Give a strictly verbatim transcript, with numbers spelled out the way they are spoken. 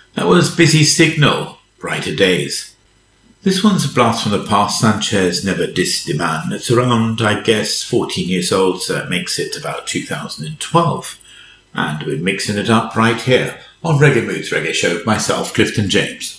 That was Busy Signal, Brighter Days. This one's a blast from the past. Sanchez never dissed the man. It's around, I guess, fourteen years old, so it makes it about two thousand twelve. And we're mixing it up right here on Reggae Moods Reggae Show with myself, Clifton James.